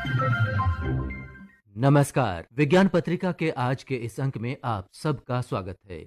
नमस्कार। विज्ञान पत्रिका के आज के इस अंक में आप सबका स्वागत है।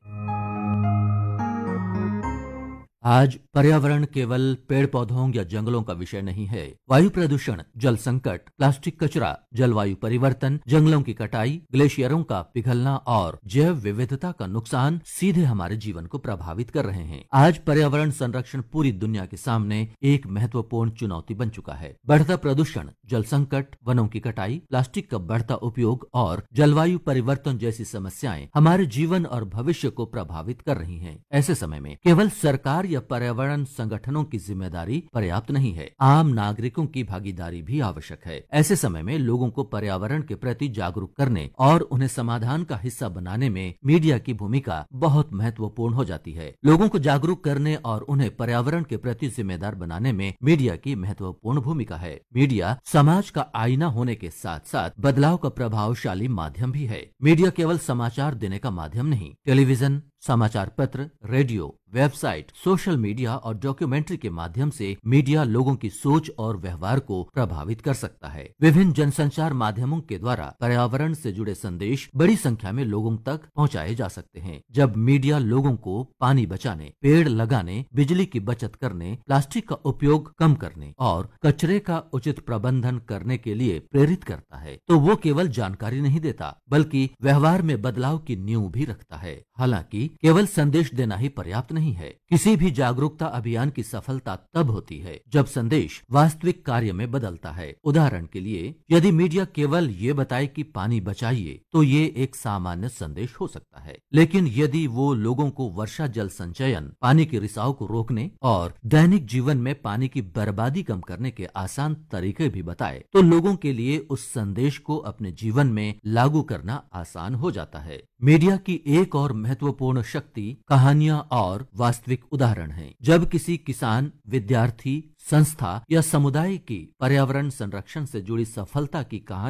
आज पर्यावरण केवल पेड़ पौधों या जंगलों का विषय नहीं है। वायु प्रदूषण, जल संकट, प्लास्टिक कचरा, जलवायु परिवर्तन, जंगलों की कटाई, ग्लेशियरों का पिघलना और जैव विविधता का नुकसान सीधे हमारे जीवन को प्रभावित कर रहे हैं। आज पर्यावरण संरक्षण पूरी दुनिया के सामने एक महत्वपूर्ण चुनौती बन चुका है। बढ़ता प्रदूषण, जल संकट, वनों की कटाई, प्लास्टिक का बढ़ता उपयोग और जलवायु परिवर्तन जैसी समस्याएं हमारे जीवन और भविष्य को प्रभावित कर रही हैं। ऐसे समय में केवल सरकार या पर्यावरण संगठनों की जिम्मेदारी पर्याप्त नहीं है, आम नागरिकों की भागीदारी भी आवश्यक है। ऐसे समय में लोगों को पर्यावरण के प्रति जागरूक करने और उन्हें समाधान का हिस्सा बनाने में मीडिया की भूमिका बहुत महत्वपूर्ण हो जाती है। लोगों को जागरूक करने और उन्हें पर्यावरण के प्रति जिम्मेदार बनाने में मीडिया की महत्वपूर्ण भूमिका है। मीडिया समाज का आईना होने के साथ साथ बदलाव का प्रभावशाली माध्यम भी है। मीडिया केवल समाचार देने का माध्यम नहीं, टेलीविजन, समाचार पत्र, रेडियो, वेबसाइट, सोशल मीडिया और डॉक्यूमेंट्री के माध्यम से मीडिया लोगों की सोच और व्यवहार को प्रभावित कर सकता है। विभिन्न जनसंचार माध्यमों के द्वारा पर्यावरण से जुड़े संदेश बड़ी संख्या में लोगों तक पहुंचाए जा सकते हैं। जब मीडिया लोगों को पानी बचाने, पेड़ लगाने, बिजली की बचत करने, प्लास्टिक का उपयोग कम करने और कचरे का उचित प्रबंधन करने के लिए प्रेरित करता है, तो वो केवल जानकारी नहीं देता बल्कि व्यवहार में बदलाव की नींव भी रखता है। हालांकि केवल संदेश देना ही पर्याप्त नहीं है। किसी भी जागरूकता अभियान की सफलता तब होती है जब संदेश वास्तविक कार्य में बदलता है। उदाहरण के लिए, यदि मीडिया केवल ये बताए कि पानी बचाइए, तो ये एक सामान्य संदेश हो सकता है। लेकिन यदि वो लोगों को वर्षा जल संचयन, पानी के रिसाव को रोकने और दैनिक जीवन में पानी की बर्बादी कम करने के आसान तरीके भी बताए, तो लोगों के लिए उस संदेश को अपने जीवन में लागू करना आसान हो जाता है। मीडिया की एक और महत्वपूर्ण शक्ति कहानियां और वास्तविक उदाहरण हैं। जब किसी किसान, विद्यार्थी, संस्था या समुदाय की पर्यावरण संरक्षण से जुड़ी सफलता की कहानी